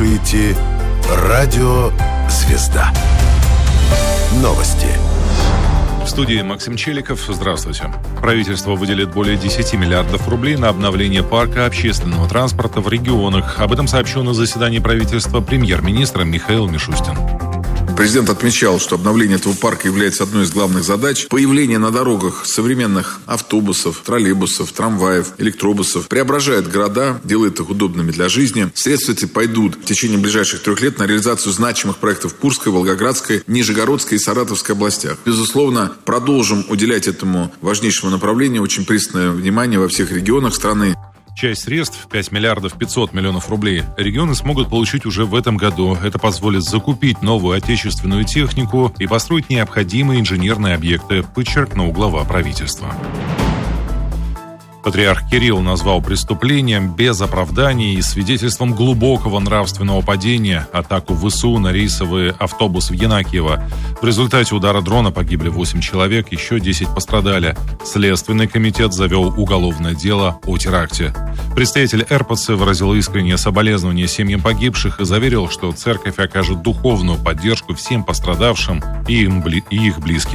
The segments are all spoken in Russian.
слушаете Радио Звезда. Новости. В студии Максим Челиков. Здравствуйте. Правительство выделит более 10 миллиардов рублей на обновление парка общественного транспорта в регионах. Об этом сообщил на заседании правительства премьер-министр Михаил Мишустин. Президент отмечал, что обновление этого парка является одной из главных задач. Появление на дорогах современных автобусов, троллейбусов, трамваев, электробусов преображает города, делает их удобными для жизни. Средства эти пойдут в течение ближайших 3 лет на реализацию значимых проектов в Курской, Волгоградской, Нижегородской и Саратовской областях. Безусловно, продолжим уделять этому важнейшему направлению очень пристальное внимание во всех регионах страны. Часть средств, 5 миллиардов 500 миллионов рублей, регионы смогут получить уже в этом году. Это позволит закупить новую отечественную технику и построить необходимые инженерные объекты, подчеркнул глава правительства. Патриарх Кирилл назвал преступлением без оправданий и свидетельством глубокого нравственного падения атаку ВСУ на рейсовый автобус в Янакиево. В результате удара дрона погибли 8 человек, еще 10 пострадали. Следственный комитет завел уголовное дело о теракте. Представитель РПЦ выразил искреннее соболезнование семьям погибших и заверил, что церковь окажет духовную поддержку всем пострадавшим и их близким.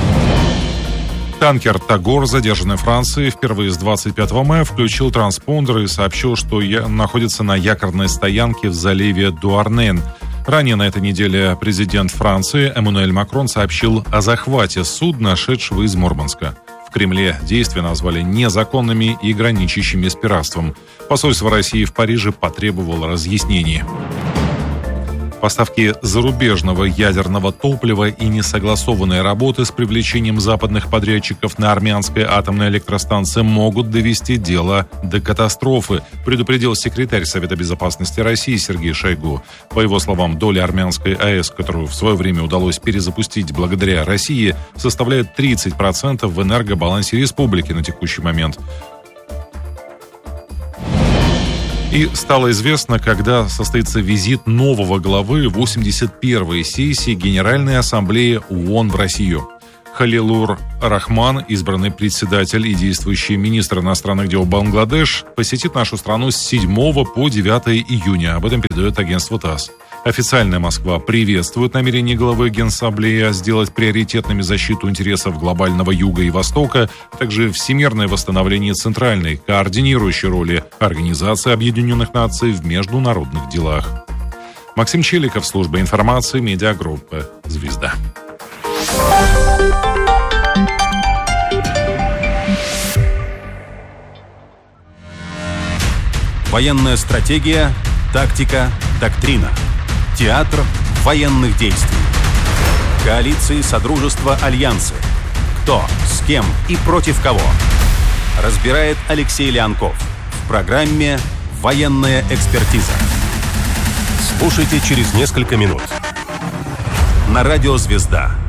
Танкер «Тагор», задержанный Францией, впервые с 25 мая включил транспондер и сообщил, что находится на якорной стоянке в заливе Дуарнен. Ранее на этой неделе президент Франции Эммануэль Макрон сообщил о захвате судна, шедшего из Мурманска. В Кремле действия назвали незаконными и граничащими с пиратством. Посольство России в Париже потребовало разъяснений. Поставки зарубежного ядерного топлива и несогласованные работы с привлечением западных подрядчиков на армянской атомной электростанции могут довести дело до катастрофы, предупредил секретарь Совета безопасности России Сергей Шойгу. По его словам, доля армянской АЭС, которую в свое время удалось перезапустить благодаря России, составляет 30% в энергобалансе республики на текущий момент. И стало известно, когда состоится визит нового главы 81-й сессии Генеральной Ассамблеи ООН в Россию. Халилур Рахман, избранный председатель и действующий министр иностранных дел Бангладеш, посетит нашу страну с 7 по 9 июня. Об этом передает агентство ТАСС. Официальная Москва приветствует намерение главы Генассамблеи сделать приоритетными защиту интересов глобального Юга и Востока, а также всемирное восстановление центральной, координирующей роли Организации Объединенных Наций в международных делах. Максим Челиков, служба информации, медиагруппа «Звезда». Военная стратегия, тактика, доктрина. Театр военных действий. Коалиции, содружества, альянсы. Кто, с кем и против кого. Разбирает Алексей Леонков в программе «Военная экспертиза». Слушайте через несколько минут. На радио «Звезда».